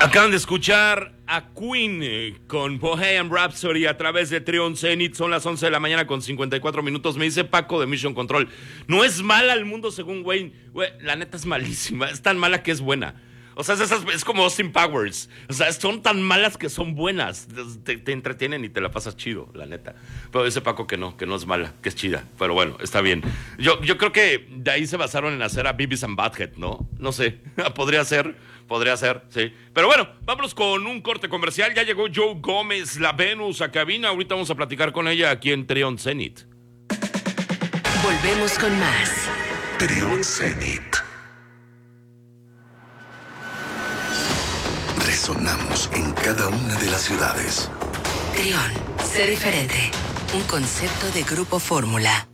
Acaban de escuchar a Queen con Bohemian Rhapsody a través de Trion Zenith. Son las 11 de la mañana con 54 minutos. Me dice Paco de Mission Control. No es mala el mundo según Wayne. La neta es malísima. Es tan mala que es buena. O sea, es como Austin Powers. O sea, son tan malas que son buenas. Te entretienen y te la pasas chido, la neta. Pero dice Paco que no es mala, que es chida. Pero bueno, está bien. Yo creo que de ahí se basaron en hacer a Beavis and Butthead, ¿no? No sé. Podría ser, sí. Pero bueno, vámonos con un corte comercial. Ya llegó Joe Gómez, la Venus, a cabina. Ahorita vamos a platicar con ella aquí en Trion Zenith. Volvemos con más. Trion Zenith. Resonamos en cada una de las ciudades. Trion, sé diferente. Un concepto de Grupo Fórmula.